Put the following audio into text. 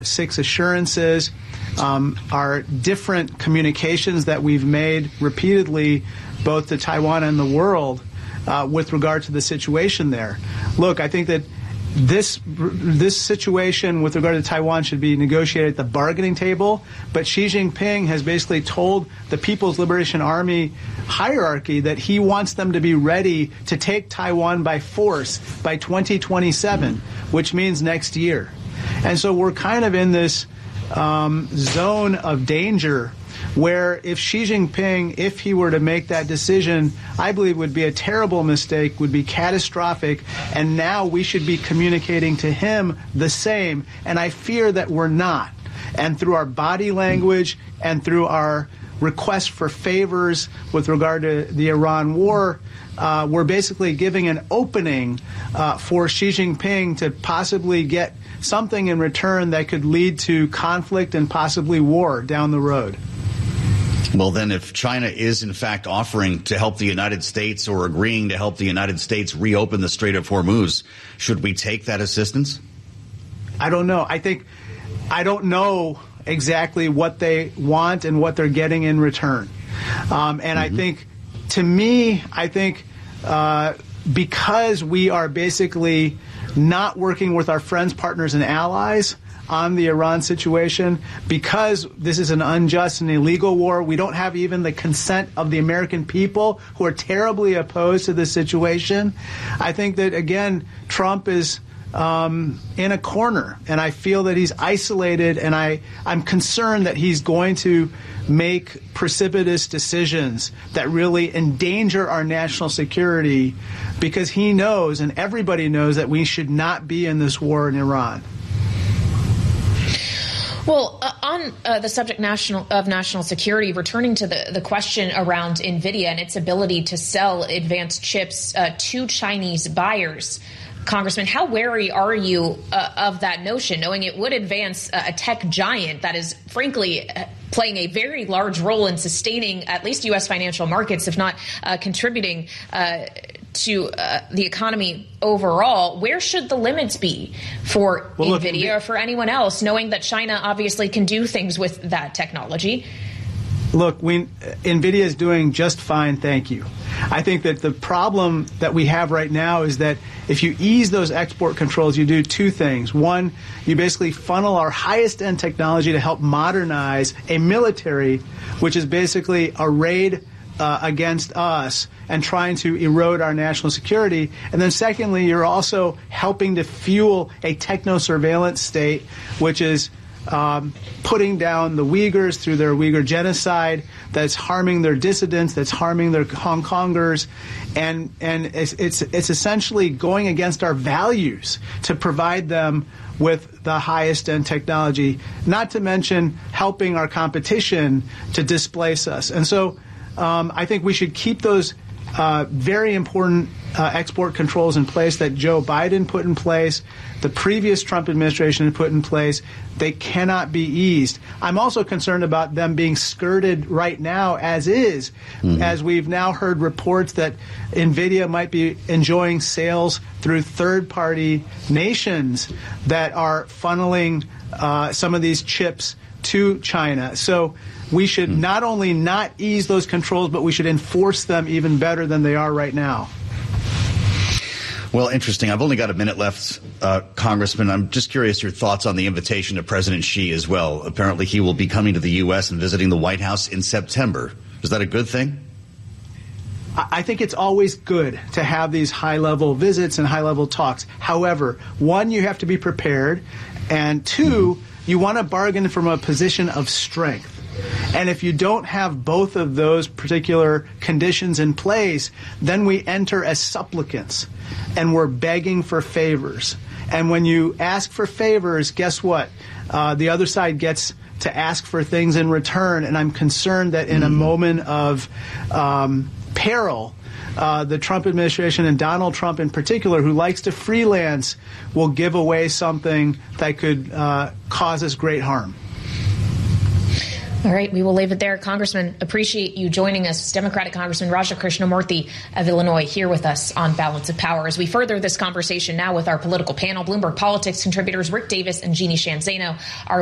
6 assurances, our different communications that we've made repeatedly, both to Taiwan and the world, with regard to the situation there. Look, I think that this situation with regard to Taiwan should be negotiated at the bargaining table, but Xi Jinping has basically told the People's Liberation Army hierarchy that he wants them to be ready to take Taiwan by force by 2027, which means next year. And so we're kind of in this zone of danger where if Xi Jinping, if he were to make that decision, I believe would be a terrible mistake, would be catastrophic, and now we should be communicating to him the same, and I fear that we're not. And through our body language and through our request for favors with regard to the Iran war, we're basically giving an opening for Xi Jinping to possibly get something in return that could lead to conflict and possibly war down the road. Well, then, if China is, in fact, offering to help the United States or agreeing to help the United States reopen the Strait of Hormuz, should we take that assistance? I don't know. I don't know exactly what they want and what they're getting in return. I think, to me, because we are basically not working with our friends, partners, and allies on the Iran situation, because this is an unjust and illegal war, we don't have even the consent of the American people who are terribly opposed to this situation. I think that, again, Trump is in a corner, and I feel that he's isolated, and I'm concerned that he's going to make precipitous decisions that really endanger our national security, because he knows, and everybody knows, that we should not be in this war in Iran. Well, on the subject of national security, returning to the question around NVIDIA and its ability to sell advanced chips to Chinese buyers, Congressman, how wary are you of that notion, knowing it would advance a tech giant that is, frankly, playing a very large role in sustaining at least U.S. financial markets, if not contributing to the economy overall? Where should the limits be for NVIDIA or for anyone else, knowing that China obviously can do things with that technology? Look, NVIDIA is doing just fine, thank you. I think that the problem that we have right now is that if you ease those export controls, you do two things. One, you basically funnel our highest end technology to help modernize a military, which is basically arrayed against us and trying to erode our national security. And then secondly, you're also helping to fuel a techno-surveillance state, which is putting down the Uyghurs through their Uyghur genocide, that's harming their dissidents, that's harming their Hong Kongers, and it's essentially going against our values to provide them with the highest end technology, not to mention helping our competition to displace us. And so I think we should keep those very important export controls in place that Joe Biden put in place, the previous Trump administration had put in place. They cannot be eased. I'm also concerned about them being skirted right now as is, as we've now heard reports that NVIDIA might be enjoying sales through third-party nations that are funneling some of these chips to China. So we should not only not ease those controls, but we should enforce them even better than they are right now. Well, interesting. I've only got a minute left, Congressman. I'm just curious your thoughts on the invitation to President Xi as well. Apparently he will be coming to the U.S. and visiting the White House in September. Is that a good thing? I think it's always good to have these high-level visits and high-level talks. However, one, you have to be prepared, and two, you want to bargain from a position of strength. And if you don't have both of those particular conditions in place, then we enter as supplicants, and we're begging for favors. And when you ask for favors, guess what? The other side gets to ask for things in return, and I'm concerned that in a moment of peril, the Trump administration and Donald Trump in particular, who likes to freelance, will give away something that could cause us great harm. All right, we will leave it there. Congressman, appreciate you joining us. Democratic Congressman Raja Krishnamurthy of Illinois here with us on Balance of Power. As we further this conversation now with our political panel, Bloomberg Politics contributors Rick Davis and Jeannie Shanzano, our